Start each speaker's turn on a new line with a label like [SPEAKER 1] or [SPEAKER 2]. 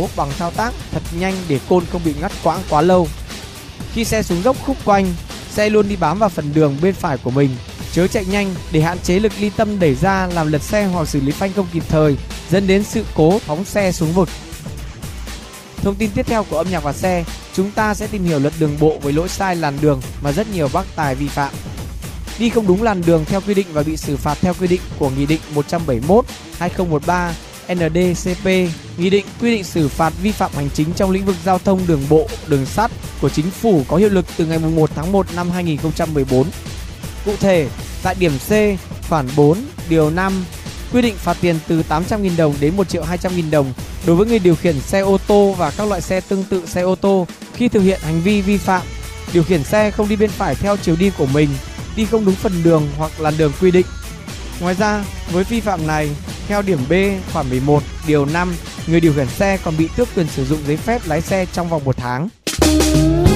[SPEAKER 1] phố bằng thao tác thật nhanh để côn không bị ngắt quãng quá lâu. Khi xe xuống dốc khúc quanh, xe luôn đi bám vào phần đường bên phải của mình, chớ chạy nhanh để hạn chế lực ly tâm đẩy ra làm lật xe hoặc xử lý phanh không kịp thời, dẫn đến sự cố phóng xe xuống vực. Thông tin tiếp theo của âm nhạc và xe, chúng ta sẽ tìm hiểu luật đường bộ với lỗi sai làn đường mà rất nhiều bác tài vi phạm. Đi không đúng làn đường theo quy định và bị xử phạt theo quy định của Nghị định 171/2013 ND-CP, Nghị định quy định xử phạt vi phạm hành chính trong lĩnh vực giao thông đường bộ, đường sắt của Chính phủ có hiệu lực từ ngày 1 tháng 1 năm 2014. Cụ thể, tại điểm C, khoản 4, điều 5, quy định phạt tiền từ 800.000 đồng đến 1.200.000 đồng đối với người điều khiển xe ô tô và các loại xe tương tự xe ô tô khi thực hiện hành vi vi phạm, điều khiển xe không đi bên phải theo chiều đi của mình, đi không đúng phần đường hoặc làn đường quy định. Ngoài ra, với vi phạm này, theo điểm B, khoản 11, điều 5, người điều khiển xe còn bị tước quyền sử dụng giấy phép lái xe trong vòng 1 tháng.